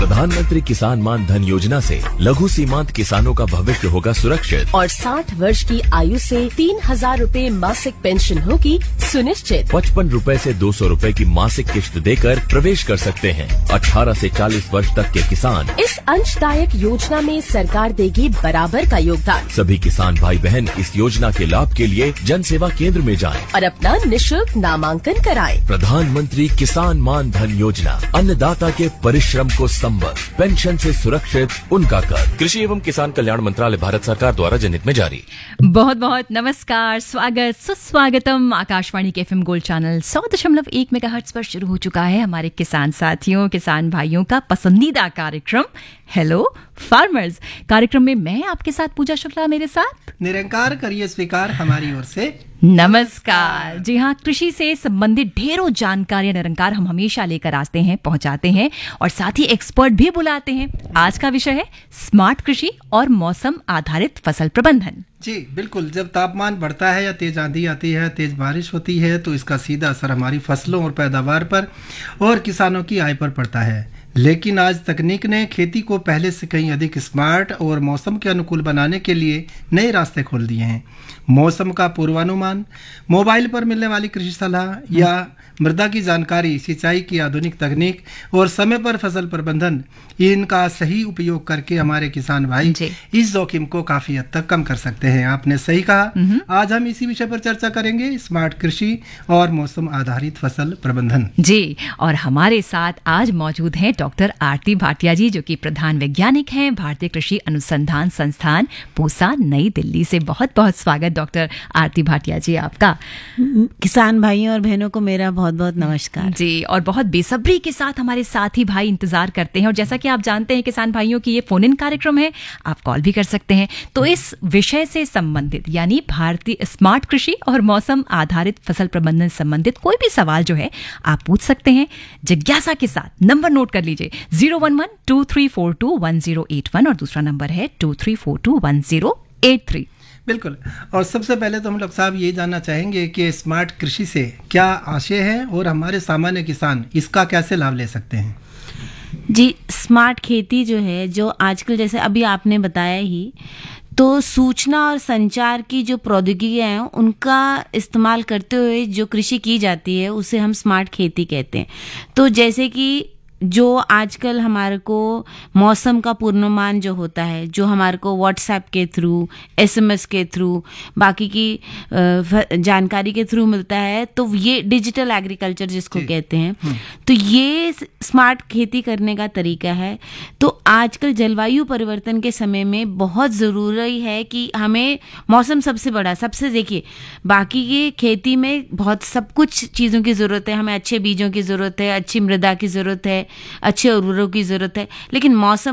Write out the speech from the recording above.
प्रधानमंत्री किसान मान धन योजना से लघु सीमांत किसानों का भविष्य होगा सुरक्षित और 60 वर्ष की आयु से 3,000 रूपए मासिक पेंशन होगी सुनिश्चित। 55 रूपए से 200 रूपए की मासिक किश्त देकर प्रवेश कर सकते हैं। 18 से 40 वर्ष तक के किसान इस अंशदायक योजना में सरकार देगी बराबर का योगदान। सभी किसान भाई बहन इस योजना के लाभ के लिए जन सेवा केंद्र में जाएं और अपना निशुल्क नामांकन कराएं। प्रधानमंत्री किसान मान धन योजना, अन्नदाता के परिश्रम को संबल, पेंशन से सुरक्षित उनका कर। कृषि एवं किसान कल्याण मंत्रालय, भारत सरकार द्वारा जनहित में जारी। बहुत बहुत नमस्कार, स्वागत सुस्वागतम। आकाशवाणी के एफएम गोल्ड चैनल 100.1 मेगाहर्ट्ज पर शुरू हो चुका है हमारे किसान साथियों, किसान भाइयों का पसंदीदा कार्यक्रम हेलो फार्मर्स। कार्यक्रम में मैं आपके साथ पूजा शुक्ला, मेरे साथ निरंकार करिए स्वीकार हमारी ओर से नमस्कार। जी हाँ, कृषि से संबंधित ढेरों जानकारियां निरंकार हम हमेशा लेकर आते हैं, पहुंचाते हैं और साथ ही एक्सपर्ट भी बुलाते हैं। आज का विषय है स्मार्ट कृषि और मौसम आधारित फसल प्रबंधन। जी बिल्कुल, जब तापमान बढ़ता है या तेज आंधी आती है, तेज बारिश होती है, तो इसका सीधा असर हमारी फसलों और पैदावार पर और किसानों की आय पर पड़ता है। लेकिन आज तकनीक ने खेती को पहले से कहीं अधिक स्मार्ट और मौसम के अनुकूल बनाने के लिए नए रास्ते खोल दिए हैं। मौसम का पूर्वानुमान, मोबाइल पर मिलने वाली कृषि सलाह या मृदा की जानकारी, सिंचाई की आधुनिक तकनीक और समय पर फसल प्रबंधन, इनका सही उपयोग करके हमारे किसान भाई इस जोखिम को काफी हद तक कम कर सकते हैं। आपने सही कहा। आज हम इसी विषय पर चर्चा करेंगे, स्मार्ट कृषि और मौसम आधारित फसल प्रबंधन। जी, और हमारे साथ आज मौजूद हैं डॉक्टर आरती भाटिया जी, जो कि प्रधान वैज्ञानिक हैं भारतीय कृषि अनुसंधान संस्थान पूसा, नई दिल्ली से। बहुत बहुत स्वागत डॉक्टर आरती भाटिया जी आपका। किसान भाइयों और बहनों को मेरा बहुत बहुत नमस्कार जी। और बहुत बेसब्री के साथ हमारे साथी भाई इंतजार करते हैं, और जैसा कि आप जानते हैं किसान भाइयों की ये फोन इन कार्यक्रम है, आप कॉल भी कर सकते हैं। तो इस विषय से संबंधित यानी भारतीय स्मार्ट कृषि और मौसम आधारित फसल प्रबंधन संबंधित कोई भी सवाल जो है आप पूछ सकते हैं जिज्ञासा के साथ। नंबर नोट कर लीजिए 011-2342-1081 और दूसरा नंबर है 2342-1083। बिल्कुल, और सबसे पहले तो हम लोग साहब ये जानना चाहेंगे कि स्मार्ट कृषि से क्या आशय है और हमारे सामान्य किसान इसका कैसे लाभ ले सकते हैं। जी, स्मार्ट खेती जो है, जो आजकल जैसे अभी आपने बताया ही, तो सूचना और संचार की जो प्रौद्योगिकियां हैं उनका इस्तेमाल करते हुए जो कृषि की जाती है उसे हम स्मार्ट खेती कहते हैं। तो जैसे कि जो आजकल हमारे को मौसम का पूर्वानुमान जो होता है, जो हमारे को व्हाट्सएप के थ्रू, एसएमएस के थ्रू, बाकी की जानकारी के थ्रू मिलता है, तो ये डिजिटल एग्रीकल्चर जिसको कहते हैं, तो ये स्मार्ट खेती करने का तरीका है। तो आजकल जलवायु परिवर्तन के समय में बहुत ज़रूरी है कि हमें मौसम सबसे देखिए, बाकी की खेती में बहुत सब कुछ चीज़ों की ज़रूरत है, हमें अच्छे बीजों की ज़रूरत है, अच्छी मृदा की ज़रूरत है, अच्छे उर्वरकों की ज़रूरत है, लेकिन मौसम